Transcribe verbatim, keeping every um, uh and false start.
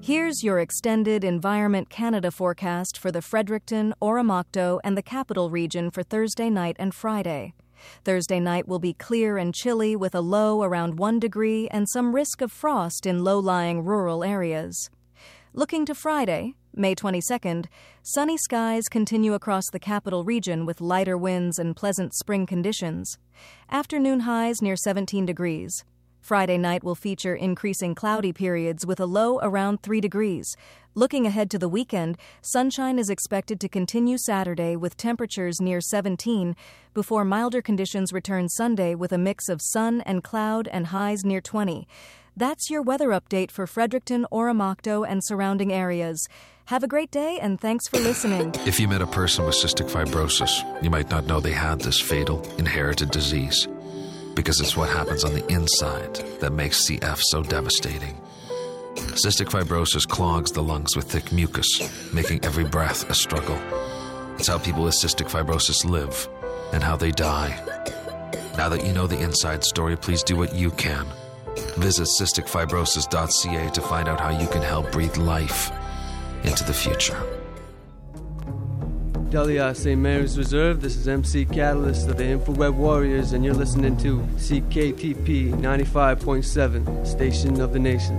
Here's your extended Environment Canada forecast for the Fredericton, Oromocto, and the Capital Region for Thursday night and Friday. Thursday night will be clear and chilly with a low around one degree and some risk of frost in low-lying rural areas. Looking to Friday, May twenty-second, sunny skies continue across the Capital Region with lighter winds and pleasant spring conditions. Afternoon highs near seventeen degrees. Friday night will feature increasing cloudy periods with a low around three degrees. Looking ahead to the weekend, sunshine is expected to continue Saturday with temperatures near seventeen, before milder conditions return Sunday with a mix of sun and cloud and highs near twenty. That's your weather update for Fredericton, Oromocto, and surrounding areas. Have a great day, and thanks for listening. If you met a person with cystic fibrosis, you might not know they had this fatal, inherited disease. Because it's what happens on the inside that makes C F so devastating. Cystic fibrosis clogs the lungs with thick mucus, making every breath a struggle. It's how people with cystic fibrosis live and how they die. Now that you know the inside story, please do what you can. Visit cystic fibrosis dot c a to find out how you can help breathe life into the future. Delia, Saint Mary's Reserve. This is M C Catalyst of the InfoWeb Warriors, and you're listening to C K T P ninety-five point seven, Station of the Nation.